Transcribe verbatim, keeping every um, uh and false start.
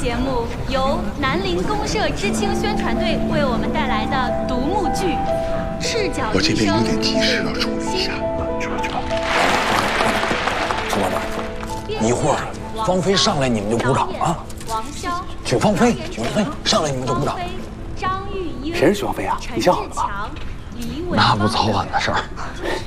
节目由南林公社知青宣传队为我们带来的独幕剧《赤脚医生》。 我这边有点急事要处理一下，去吧去吧。 陈老板，一会儿芳菲上来你们就鼓掌啊！ 王骁， 许芳菲，许芳菲上来你们就鼓掌。 张玉英， 谁是许芳菲啊？你想好了吧？ 那不早晚的事儿。